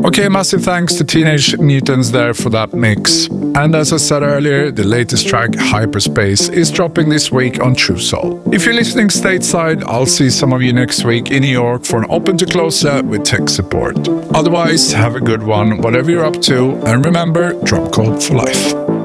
Okay, massive thanks to Teenage Mutants there for that mix. And as I said earlier, the latest track, Hyperspace, is dropping this week on True Soul. If you're listening stateside, I'll see some of you next week in New York for an open to close set with tech support. Otherwise, have a good one, whatever you're up to, and remember, drop code for life.